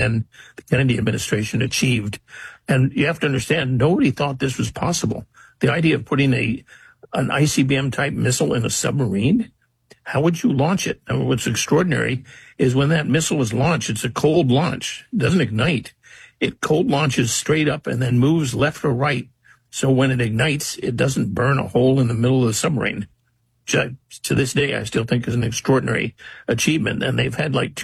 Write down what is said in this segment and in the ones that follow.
then the Kennedy administration achieved. And you have to understand, nobody thought this was possible. The idea of putting an ICBM-type missile in a submarine, how would you launch it? I mean, what's extraordinary is when that missile is launched, it's a cold launch. It doesn't ignite. It cold launches straight up and then moves left or right. So when it ignites, it doesn't burn a hole in the middle of the submarine. Which to this day, I still think is an extraordinary achievement. And they've had like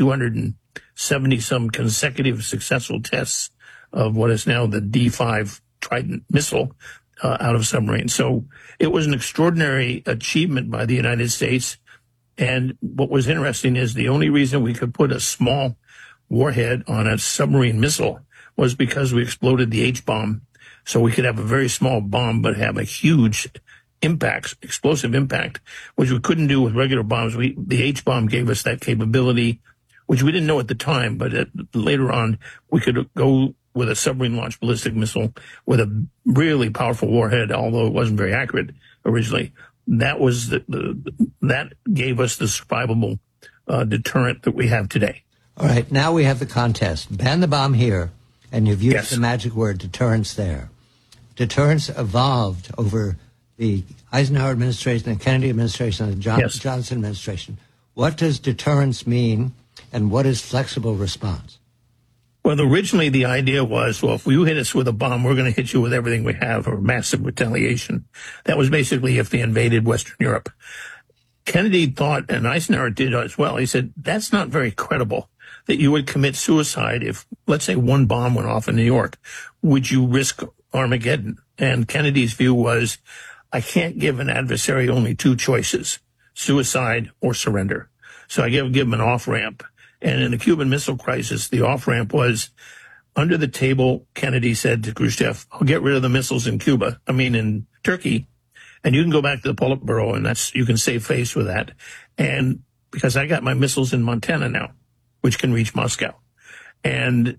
270 some consecutive successful tests of what is now the D5 Trident missile out of submarines. So it was an extraordinary achievement by the United States. And what was interesting is the only reason we could put a small warhead on a submarine missile was because we exploded the H-bomb. So we could have a very small bomb, but have a huge impact, explosive impact, which we couldn't do with regular bombs. The H-bomb gave us that capability, which we didn't know at the time, but later on we could go with a submarine-launched ballistic missile with a really powerful warhead, although it wasn't very accurate originally. That was that gave us the survivable deterrent that we have today. All right, now we have the contest. Ban the bomb here, and you've used the magic word deterrence there. Deterrence evolved over the Eisenhower administration, the Kennedy administration, and the Johnson administration. What does deterrence mean, and what is flexible response? Well, originally the idea was, well, if you hit us with a bomb, we're going to hit you with everything we have, or massive retaliation. That was basically if they invaded Western Europe. Kennedy thought, and Eisenhower did as well, he said, that's not very credible, that you would commit suicide if, let's say, one bomb went off in New York. Would you risk Armageddon? And Kennedy's view was, I can't give an adversary only two choices, suicide or surrender. So I give him an off-ramp. And in the Cuban Missile Crisis, the off-ramp was, under the table, Kennedy said to Khrushchev, I'll get rid of the missiles in in Turkey, and you can go back to the Politburo, and you can save face with that. And because I got my missiles in Montana now, which can reach Moscow. And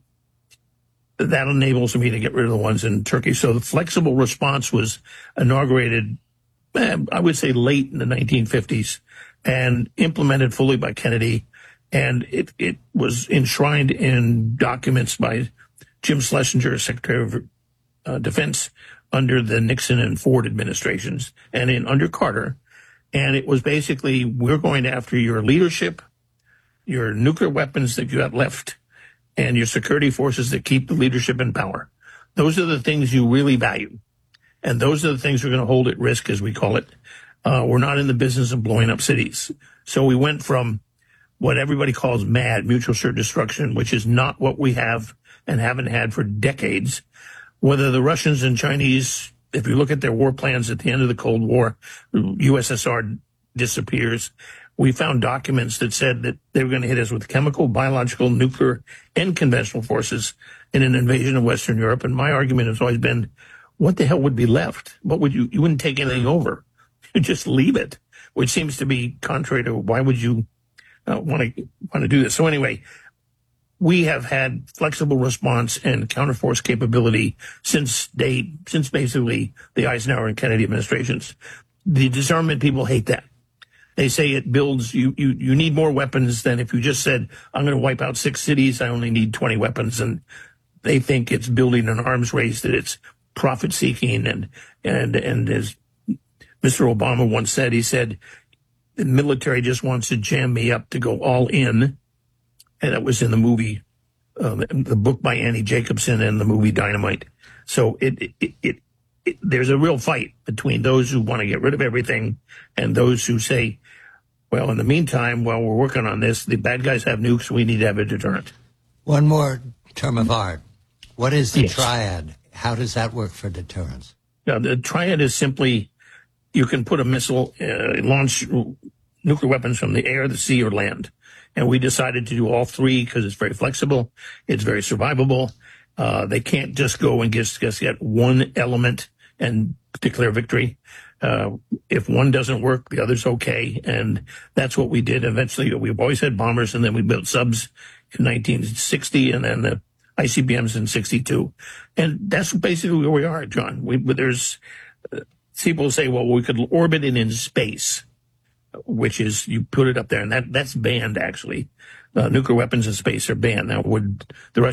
that enables me to get rid of the ones in Turkey. So the flexible response was inaugurated, I would say, late in the 1950s and implemented fully by Kennedy. And it was enshrined in documents by Jim Schlesinger, Secretary of Defense, under the Nixon and Ford administrations, and under Carter. And it was basically, we're going after your leadership, your nuclear weapons that you have left, and your security forces that keep the leadership in power. Those are the things you really value. And those are the things we're going to hold at risk, as we call it. We're not in the business of blowing up cities. So we went from what everybody calls MAD, mutual assured destruction, which is not what we have and haven't had for decades. Whether the Russians and Chinese, if you look at their war plans at the end of the Cold War, USSR disappears. We found documents that said that they were going to hit us with chemical, biological, nuclear, and conventional forces in an invasion of Western Europe. And my argument has always been, what the hell would be left? What would you wouldn't take anything over. You'd just leave it, which seems to be contrary to why would you want to do this. So anyway, we have had flexible response and counterforce capability since basically the Eisenhower and Kennedy administrations. The disarmament people hate that. They say it builds, you need more weapons than if you just said, I'm going to wipe out 6 cities, I only need 20 weapons. And they think it's building an arms race, that it's profit seeking. And as Mr. Obama once said, he said, the military just wants to jam me up to go all in. And that was in the movie, the book by Annie Jacobson and the movie Dynamite. So there's a real fight between those who want to get rid of everything and those who say, well, in the meantime, while we're working on this, the bad guys have nukes, we need to have a deterrent. One more term of art. What is the triad? How does that work for deterrence? Now, the triad is simply, you can put a missile, launch nuclear weapons from the air, the sea, or land. And we decided to do all three because it's very flexible. It's very survivable. They can't just go and just get one element and declare victory. If one doesn't work, the other's okay. And that's what we did. Eventually, we've always had bombers, and then we built subs in 1960, and then the ICBMs in 62. And that's basically where we are, John. There's people say, well, we could orbit it in space, which is you put it up there, and that's banned, actually. Nuclear weapons in space are banned. Now, would the